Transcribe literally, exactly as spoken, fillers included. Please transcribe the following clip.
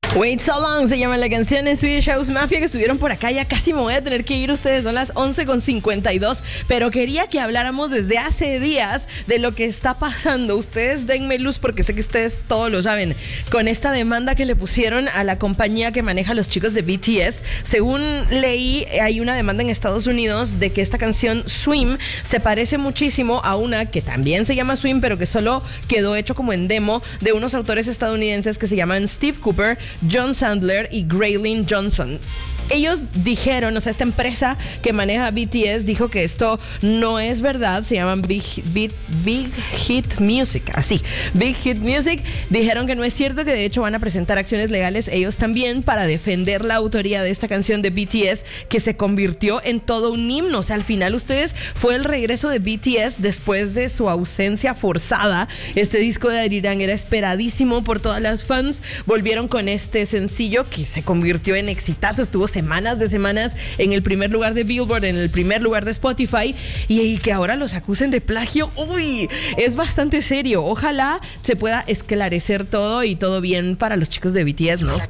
Wait So Long se llama la canción en Swedish House Mafia, que estuvieron por acá. Ya casi me voy a tener que ir, ustedes son las once con cincuenta y dos, pero quería que habláramos desde hace días de lo que está pasando. Ustedes denme luz porque sé que ustedes todos lo saben, con esta demanda que le pusieron a la compañía que maneja a los chicos de B T S. Según leí, hay una demanda en Estados Unidos de que esta canción Swim se parece muchísimo a una que también se llama Swim, pero que solo quedó hecho como en demo, de unos autores estadounidenses que se llaman Steve Cooper, John Sandler y Graylin Johnson. Ellos dijeron, o sea, esta empresa que maneja B T S dijo que esto no es verdad. Se llaman Big, Big, Big Hit Music, así, Big Hit Music. Dijeron que no es cierto, que de hecho van a presentar acciones legales ellos también para defender la autoría de esta canción de B T S, que se convirtió en todo un himno. O sea, al final ustedes, fue el regreso de B T S después de su ausencia forzada. Este disco de Arirang era esperadísimo por todas las fans. Volvieron con este sencillo que se convirtió en exitazo. Estuvo semanas de semanas en el primer lugar de Billboard, en el primer lugar de Spotify, y, y que ahora los acusen de plagio, uy, es bastante serio. Ojalá se pueda esclarecer todo y todo bien para los chicos de B T S, ¿no?